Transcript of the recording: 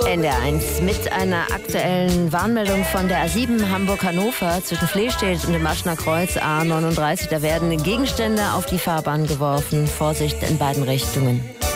NDR1 mit einer aktuellen Warnmeldung von der A7 Hamburg-Hannover zwischen Flehstedt und dem Maschner Kreuz A39. Da werden Gegenstände auf die Fahrbahn geworfen. Vorsicht in beiden Richtungen.